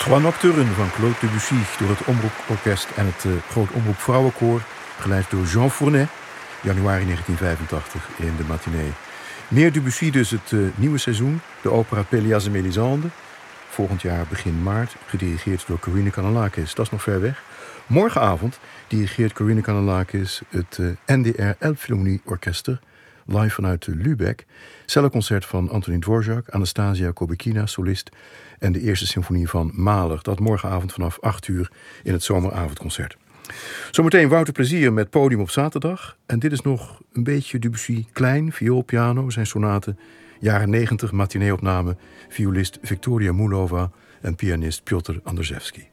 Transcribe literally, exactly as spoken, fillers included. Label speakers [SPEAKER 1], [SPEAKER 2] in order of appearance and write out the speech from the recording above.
[SPEAKER 1] Trois Nocturnes van Claude Debussy door het Omroeporkest en het uh, Groot Omroep Vrouwenkoor, geleid door Jean Fournet, januari negentien vijfentachtig in de matinee. Meer Debussy dus het uh, nieuwe seizoen, de opera Pelléas en Mélisande, volgend jaar begin maart, gedirigeerd door Corinne Kanellakis. Dat is nog ver weg. Morgenavond dirigeert Corinne Kanellakis het uh, N D R Elbphilharmonie Orkester, live vanuit Lübeck. Celloconcert van Antonin Dvorak, Anastasia Kobekina, solist, en de eerste symfonie van Mahler. Dat morgenavond vanaf acht uur in het zomeravondconcert. Zometeen Wouter Plezier met Podium op zaterdag. En dit is nog een beetje Debussy klein, viool, piano, zijn sonaten, jaren negentig, matinee-opname, violist Victoria Moulova en pianist Piotr Anderszewski.